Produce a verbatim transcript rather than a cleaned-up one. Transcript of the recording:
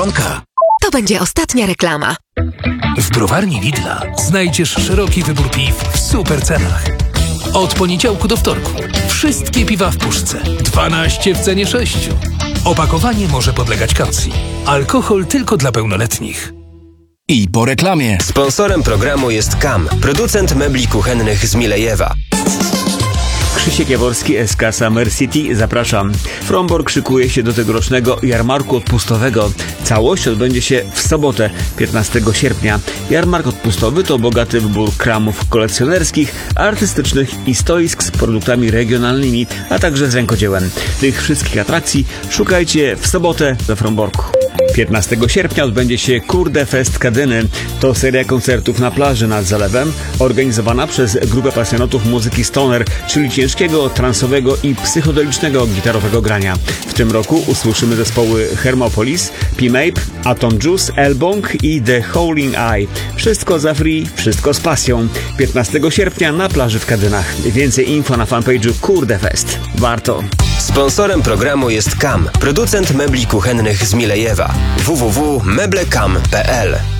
Biedronka. To będzie ostatnia reklama. W browarni Lidla znajdziesz szeroki wybór piw w super cenach. Od poniedziałku do wtorku wszystkie piwa w puszce. dwanaście w cenie sześciu. Opakowanie może podlegać kaucji. Alkohol tylko dla pełnoletnich. I po reklamie. Sponsorem programu jest K A M, producent mebli kuchennych z Milejewa. Krzysiek Jaworski, S K Summer City. Zapraszam. Fromborg szykuje się do tegorocznego jarmarku odpustowego. Całość odbędzie się w sobotę, piętnastego sierpnia. Jarmark odpustowy to bogaty wybór kramów kolekcjonerskich, artystycznych i stoisk z produktami regionalnymi, a także z rękodziełem. Tych wszystkich atrakcji szukajcie w sobotę we Fromborgu. piętnastego sierpnia odbędzie się Kurde Fest Kadyny. To seria koncertów na plaży nad zalewem, organizowana przez grupę pasjonatów muzyki stoner, czyli ciężkiego, transowego i psychodelicznego gitarowego grania. W tym roku usłyszymy zespoły Hermopolis, P-Mape, Atom Juice, Elbong i The Howling Eye. Wszystko za free, wszystko z pasją. piętnastego sierpnia na plaży w Kadynach. Więcej info na fanpage'u Kurde Fest. Warto. Sponsorem programu jest K A M, producent mebli kuchennych z Milejewa. w w w kropka meblekam kropka p l